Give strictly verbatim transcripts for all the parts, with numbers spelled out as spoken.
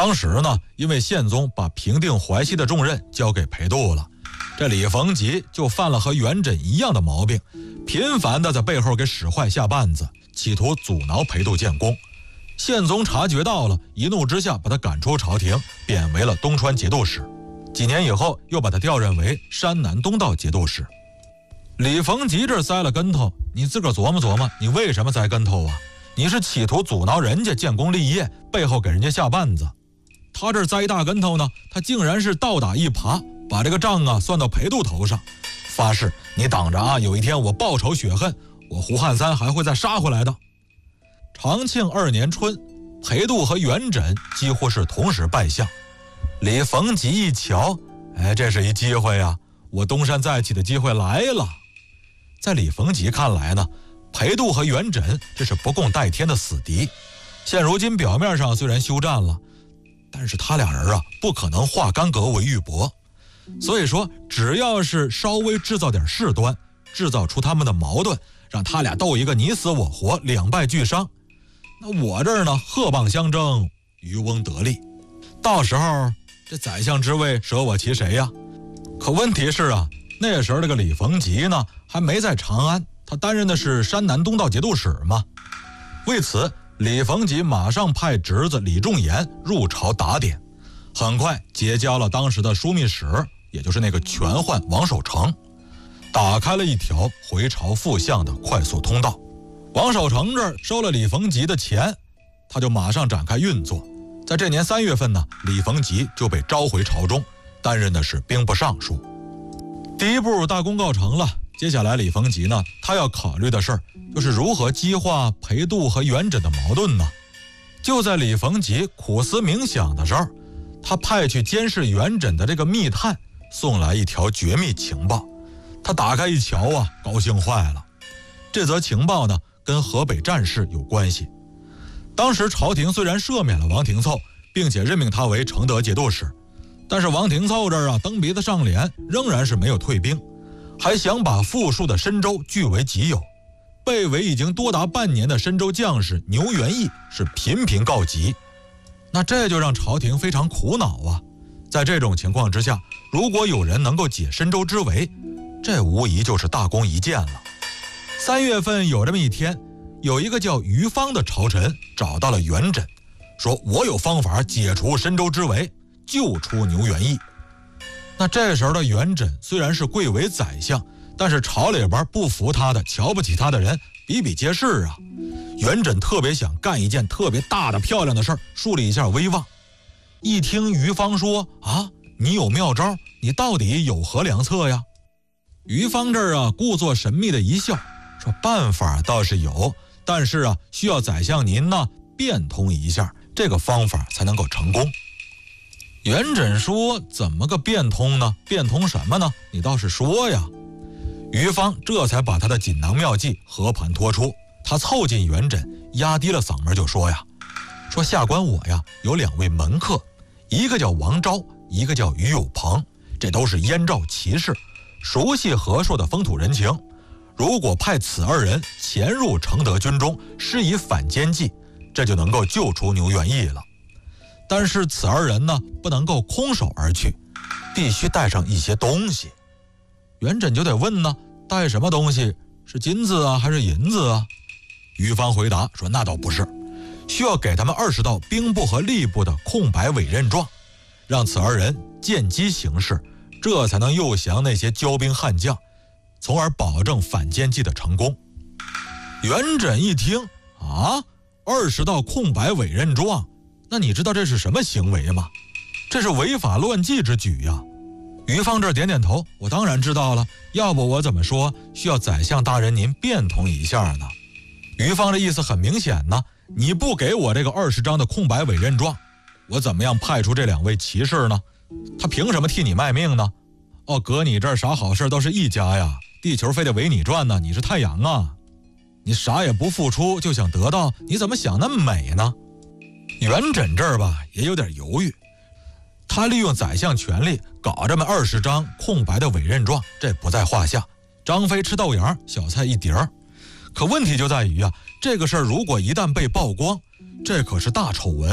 当时呢，因为宪宗把平定淮西的重任交给裴度了，这李逢吉就犯了和元稹一样的毛病，频繁地在背后给使坏下绊子，企图阻挠裴度建功。宪宗察觉到了，一怒之下把他赶出朝廷，贬为了东川节度使。几年以后，又把他调任为山南东道节度使。李逢吉这栽了跟头，你自个儿琢磨琢磨，你为什么栽跟头啊？你是企图阻挠人家建功立业，背后给人家下绊子。他这栽一大跟头呢，他竟然是倒打一耙，把这个账啊算到裴度头上，发誓你等着啊，有一天我报仇雪恨，我胡汉三还会再杀回来的。长庆二年春，裴度和元稹几乎是同时拜相。李逢吉一瞧，哎，这是一机会啊，我东山再起的机会来了。在李逢吉看来呢，裴度和元稹这是不共戴天的死敌，现如今表面上虽然休战了，但是他俩人啊不可能化干戈为玉帛，所以说只要是稍微制造点事端，制造出他们的矛盾，让他俩斗一个你死我活，两败俱伤，那我这儿呢鹤蚌相争，渔翁得利，到时候这宰相之位舍我其谁呀？可问题是啊，那时候这个李逢吉呢还没在长安，他担任的是山南东道节度使嘛。为此，李逢吉马上派侄子李仲言入朝打点，很快结交了当时的枢密使，也就是那个权宦王守成，打开了一条回朝复相的快速通道。王守成这儿收了李逢吉的钱，他就马上展开运作。在这年三月份呢，李逢吉就被召回朝中，担任的是兵部尚书。第一步大功告成了，接下来李逢吉呢，他要考虑的事儿就是如何激化裴度和元稹的矛盾呢？就在李逢吉苦思冥想的时候，他派去监视元稹的这个密探送来一条绝密情报。他打开一瞧啊，高兴坏了。这则情报呢，跟河北战事有关系。当时朝廷虽然赦免了王廷凑，并且任命他为承德节度使，但是王廷凑这儿啊蹬鼻子上脸，仍然是没有退兵，还想把富庶的申州据为己有。被围已经多达半年的申州将士牛元义是频频告急，那这就让朝廷非常苦恼啊。在这种情况之下，如果有人能够解申州之围，这无疑就是大功一件了。三月份有这么一天，有一个叫于方的朝臣找到了元稹，说我有方法解除申州之围，救出牛元义。那这时候的元稹虽然是贵为宰相，但是朝里边不服他的、瞧不起他的人比比皆是啊。元稹特别想干一件特别大的漂亮的事儿，树立一下威望。一听于方说啊，你有妙招，你到底有何良策呀？于方这儿啊故作神秘的一笑，说办法倒是有，但是啊需要宰相您呢变通一下，这个方法才能够成功。元稹说怎么个变通呢？变通什么呢？你倒是说呀。于方这才把他的锦囊妙计和盘托出，他凑近元稹，压低了嗓门就说呀，说下官我呀有两位门客，一个叫王昭，一个叫于有朋，这都是燕赵骑士，熟悉和硕的风土人情。如果派此二人潜入承德军中，施以反间计，这就能够救出牛元义了。但是此二人呢，不能够空手而去，必须带上一些东西。元稹就得问呢，带什么东西？是金子啊，还是银子啊？于方回答说，那倒不是，需要给他们二十道兵部和吏部的空白委任状，让此二人见机行事，这才能诱降那些骄兵悍将，从而保证反间计的成功。元稹一听啊，二十道空白委任状，那你知道这是什么行为吗？这是违法乱纪之举呀。于方这点点头，我当然知道了，要不我怎么说需要宰相大人您变通一下呢？于方的意思很明显呢，你不给我这个二十张的空白委任状，我怎么样派出这两位骑士呢？他凭什么替你卖命呢？哦，搁你这儿啥好事都是一家呀，地球非得围你转呢，你是太阳啊，你啥也不付出就想得到，你怎么想那么美呢？元稹这儿吧也有点犹豫，他利用宰相权力搞这么二十张空白的委任状，这不在话下，张飞吃豆芽，小菜一碟儿。可问题就在于啊，这个事儿如果一旦被曝光，这可是大丑闻，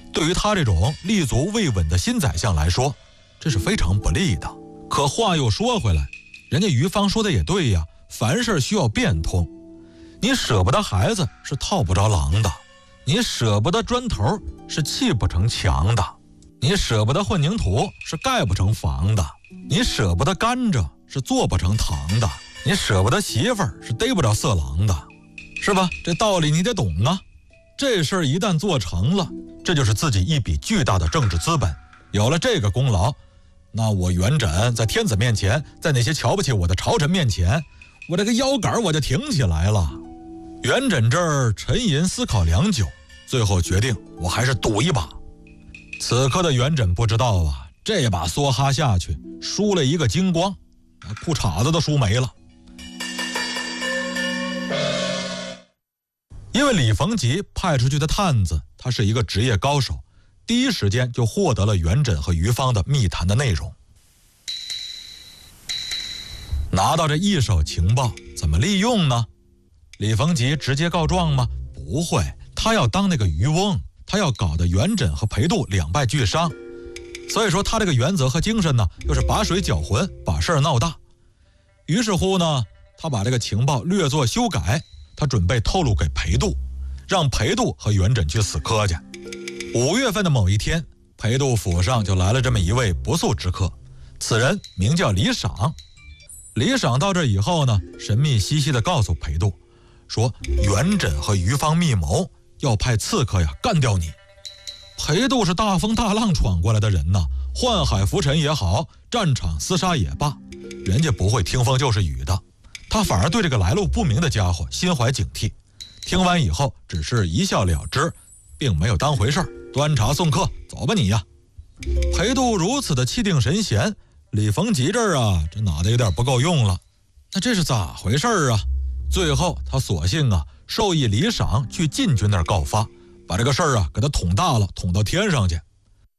对于他这种立足未稳的新宰相来说，这是非常不利的。可话又说回来，人家于芳说的也对呀，凡事需要变通。你舍不得孩子是套不着狼的，你舍不得砖头是砌不成墙的，你舍不得混凝土是盖不成房的，你舍不得甘蔗是做不成糖的，你舍不得媳妇儿是逮不着色狼的，是吧？这道理你得懂啊。这事儿一旦做成了，这就是自己一笔巨大的政治资本。有了这个功劳，那我元稹在天子面前，在那些瞧不起我的朝臣面前，我这个腰杆我就挺起来了。元稹这儿沉吟思考良久，最后决定我还是赌一把。此刻的元稹不知道啊，这把梭哈下去，输了一个精光，裤衩子都输没了。因为李逢吉派出去的探子，他是一个职业高手，第一时间就获得了元稹和于芳的密谈的内容。拿到这一手情报，怎么利用呢？李逢吉直接告状吗？不会，他要当那个渔翁，他要搞得元稹和裴度两败俱伤。所以说他这个原则和精神呢，就是把水搅浑，把事儿闹大。于是乎呢，他把这个情报略作修改，他准备透露给裴度，让裴度和元稹去死磕去。五月份的某一天，裴度府上就来了这么一位不速之客，此人名叫李赏。李赏到这以后呢，神秘兮兮地告诉裴度说，元稹和于芳密谋，要派刺客呀干掉你。裴度是大风大浪闯过来的人呐，宦海浮沉也好，战场厮杀也罢，人家不会听风就是雨的。他反而对这个来路不明的家伙心怀警惕，听完以后只是一笑了之，并没有当回事儿，端茶送客，走吧你呀。裴度如此的气定神闲，李逢吉这儿啊，这脑袋有点不够用了，那这是咋回事儿啊？最后他索性啊，授意李赏去晋军那儿告发，把这个事儿啊给他捅大了，捅到天上去。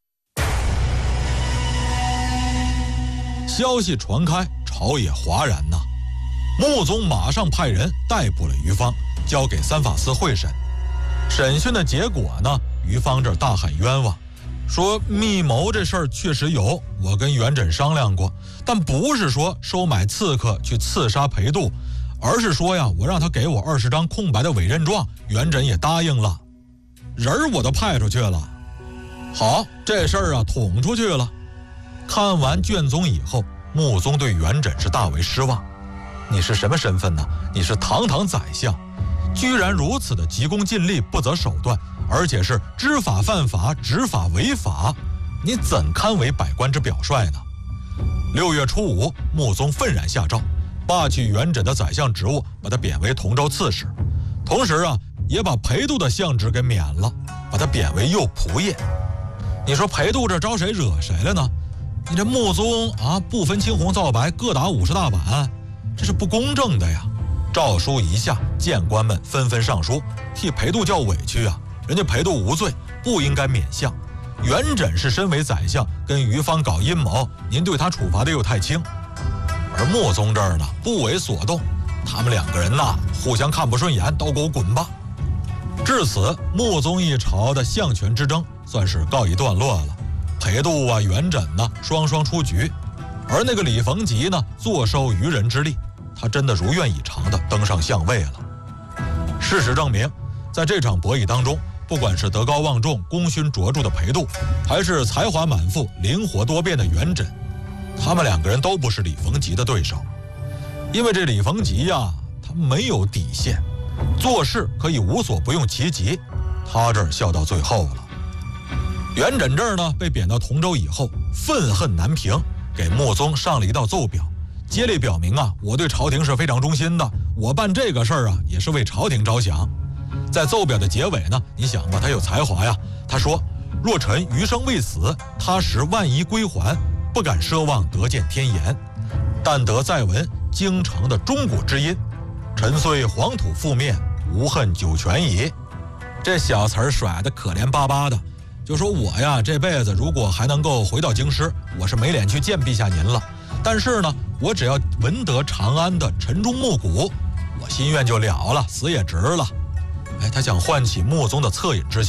消息传开，朝野哗然呐。穆宗马上派人逮捕了于芳，交给三法司会审。审讯的结果呢，于芳这儿大喊冤枉，说密谋这事儿确实有，我跟元稹商量过，但不是说收买刺客去刺杀裴度，而是说呀，我让他给我二十张空白的委任状，元稹也答应了，人儿我都派出去了。好，这事儿啊捅出去了。看完卷宗以后，穆宗对元稹是大为失望。你是什么身份呢？你是堂堂宰相，居然如此的急功近利，不择手段，而且是知法犯法，执法违法，你怎堪为百官之表率呢？六月初五，穆宗愤然下诏，罢去元稹的宰相职务，把他贬为同州刺史，同时啊，也把裴度的相职给免了，把他贬为右仆射。你说裴度这招谁惹谁了呢？你这穆宗啊，不分青红皂白，各打五十大板，这是不公正的呀！诏书一下，谏官们纷纷上书，替裴度叫委屈啊！人家裴度无罪，不应该免相。元稹是身为宰相，跟于芳搞阴谋，您对他处罚的又太轻。而穆宗这儿呢，不为所动，他们两个人呐，互相看不顺眼，都给我滚吧！至此，穆宗一朝的相权之争算是告一段落了。裴度啊、元稹呢，双双出局。而那个李逢吉呢，坐收渔人之利，他真的如愿以偿地登上相位了。事实证明，在这场博弈当中，不管是德高望重、功勋卓著的裴度，还是才华满腹、灵活多变的元稹，他们两个人都不是李逢吉的对手。因为这李逢吉呀，他没有底线，做事可以无所不用其极，他这儿笑到最后了。元稹这儿呢，被贬到同州以后，愤恨难平，给穆宗上了一道奏表，竭力表明啊，我对朝廷是非常忠心的，我办这个事儿啊，也是为朝廷着想。在奏表的结尾呢，你想吧，他有才华呀。他说：“若臣余生未死，他时万一归还，不敢奢望得见天颜，但得再闻京城的钟鼓之音，臣虽黄土覆面，无恨九泉矣。”这小词儿甩得可怜巴巴的。就说我呀，这辈子如果还能够回到京师，我是没脸去见陛下您了。但是呢，我只要闻得长安的晨钟暮鼓，我心愿就了了，死也值了。哎，他想唤起穆宗的恻隐之心，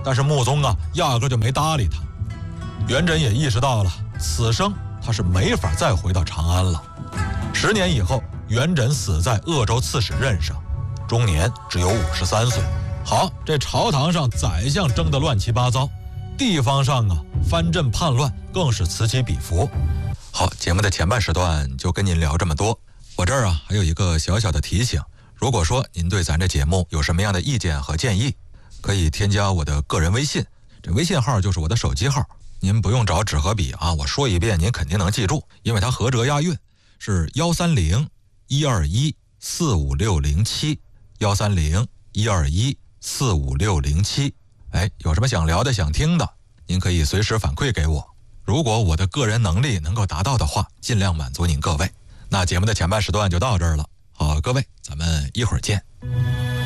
但是穆宗啊，压根就没搭理他。元稹也意识到了，此生他是没法再回到长安了。十年以后，元稹死在鄂州刺史任上，终年只有五十三岁。好，这朝堂上宰相争得乱七八糟，地方上啊藩镇叛乱更是此起彼伏。好，节目的前半时段就跟您聊这么多。我这儿啊还有一个小小的提醒，如果说您对咱这节目有什么样的意见和建议，可以添加我的个人微信，这微信号就是我的手机号，您不用找纸和笔啊，我说一遍您肯定能记住，因为它合辙押韵，是幺三零一二一四五六零七，幺三零一二一四五六零七。哎，有什么想聊的、想听的，您可以随时反馈给我。如果我的个人能力能够达到的话，尽量满足您各位。那节目的前半时段就到这儿了。好，各位，咱们一会儿见。